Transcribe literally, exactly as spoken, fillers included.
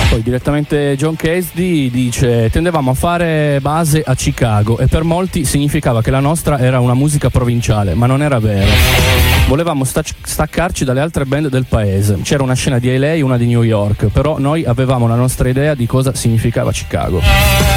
Poi direttamente John Casdy dice: tendevamo a fare base a Chicago e per molti significava che la nostra era una musica provinciale, ma non era vero. Volevamo sta- staccarci dalle altre band del paese. C'era una scena di L A e una di New York, però noi avevamo la nostra idea di cosa significava Chicago.